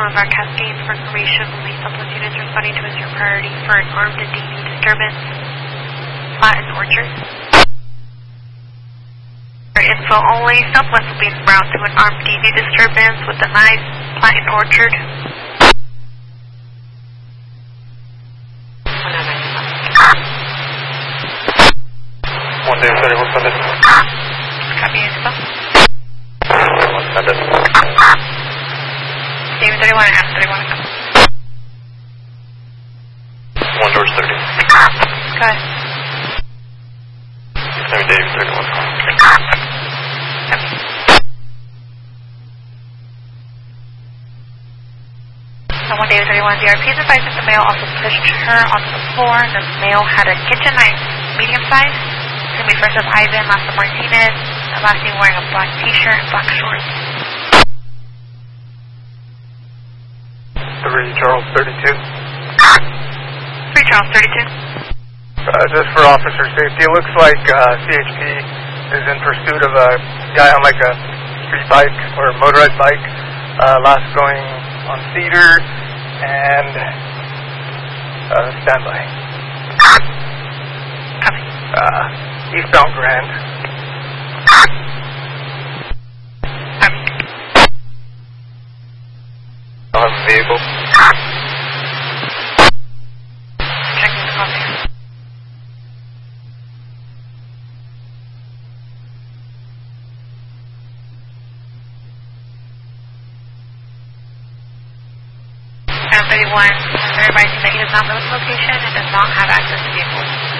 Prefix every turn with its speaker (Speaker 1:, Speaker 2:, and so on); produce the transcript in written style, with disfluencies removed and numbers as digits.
Speaker 1: of our cascades for information. Only Southwest units responding to us your priority for an armed and DV disturbance. Platte and Orchard. For info only, Southwest will be en route to an armed DV disturbance with the knife, Platte and Orchard.
Speaker 2: 1 David 31 send it.
Speaker 1: Copy info.
Speaker 2: 31 send it.
Speaker 1: David 31 and F31.
Speaker 2: 1 George 30.
Speaker 1: Go ahead.
Speaker 2: Maybe David 31.
Speaker 1: Copy. 1 David 31 DRP's advised that the male also pushed her onto the floor. The male had a kitchen knife, medium size. It's going to be first with Ivan, last with Martinez. The last name wearing a black t-shirt and black shorts.
Speaker 3: 3 Charles 32.
Speaker 1: 3 Charles 32.
Speaker 3: Just for officer safety, it looks like CHP is in pursuit of a guy on like a street bike or motorized bike. Last going on Cedar and standby.
Speaker 1: Copy.
Speaker 3: Eastbound Grand.
Speaker 1: Copy.
Speaker 2: I'll have a vehicle.
Speaker 1: Checking the copy. F31, advising that he does not know its location and does not have access to vehicles.